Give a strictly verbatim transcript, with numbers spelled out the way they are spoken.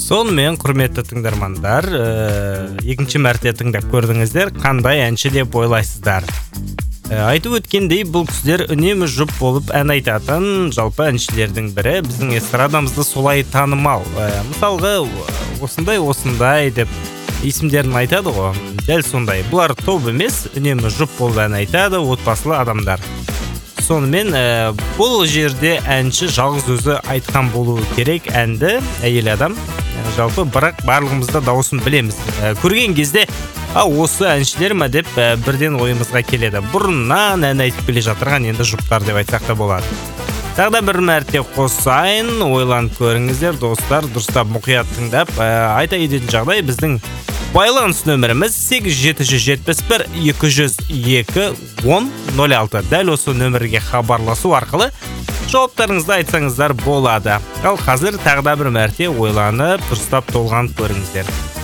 Сонымен, құрметті тыңдармандар, екінші мәрте тыңдап көрдіңіздер, қандай әнші деп ойлайсыздар? Айтып өткендей, бұл кісілер үнемі жұп болып ән айтатын жалпы әншілердің бірі. Біздің эстрадамызды солай танымал. Мысалға, осындай-осындай деп есімдерін айтады ғой. Дәл сондай. Бұлар топ емес, үнемі жұп болып ән айтады, отбасылы адамдар. Сонымен, бұл жерде әнші жалғыз өзі айтқан болуы керек әнді, әйел адам. Жалпы, бірақ барлығымызда дауысын білеміз. Көрген кезде, а осы әншілер ме деп бірден ойымызға келеді. Бұрыннан ән айтып келе жатырған енді жұптар деп айтсақ та болады. Тағы да бір мәрте қосайын, ойланып көріңіздер, достар, дұрыстап мұқият тыңдап. Айта кететін жағдай, біздің байланыс нөміріміз сегіз жеті жеті бір екі жүз екі он нөл алты. Дәл осы нөмірге хабарласу арқылы жауаптарыңызды айтсаңыздар болады. Ал қазір тағы да бір мәрте ойланып, дұрыстап толғанып көріңіздер.